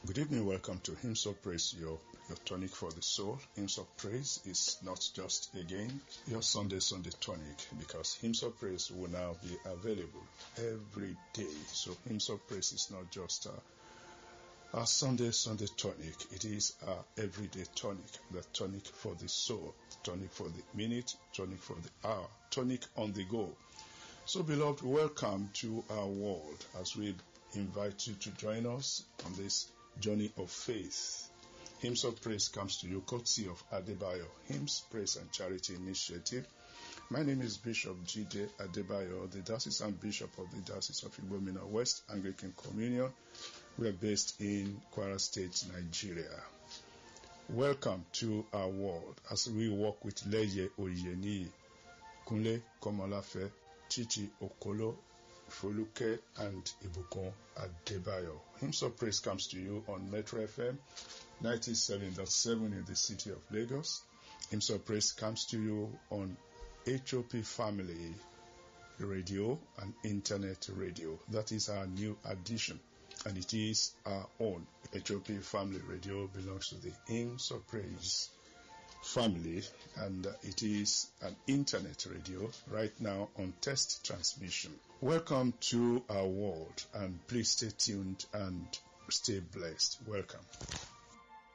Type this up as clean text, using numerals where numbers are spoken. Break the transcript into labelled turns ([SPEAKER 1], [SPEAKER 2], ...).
[SPEAKER 1] Good evening, welcome to Hymns of Praise, your tonic for the soul. Hymns of Praise is not just again your Sunday tonic, because Hymns of Praise will now be available every day. So Hymns of Praise is not just our Sunday tonic, it is our everyday tonic, the tonic for the soul, tonic for the minute, tonic for the hour, tonic on the go. So beloved, welcome to our world as we invite you to join us on this journey of faith. Hymns of Praise comes to you courtesy of Adebayo Hymns, Praise and Charity Initiative. My name is Bishop G.D. Adebayo, the Diocesan Bishop of the Diocese of Igbomina West Anglican Communion. We are based in Kwara State, Nigeria. Welcome to our world as we walk with Leye Oyeni, Kunle Komolafe, Chichi Okolo, Foluke and Ibukun Adebayo. Hymns of Praise comes to you on Metro FM 97.7 in the city of Lagos. Hymns of Praise comes to you on HOP Family Radio and Internet Radio. That is our new addition, and it is our own. HOP Family Radio belongs to the Hymns of Praise family, and it is an internet radio right now on test transmission. Welcome to our world, and please stay tuned and stay blessed. Welcome.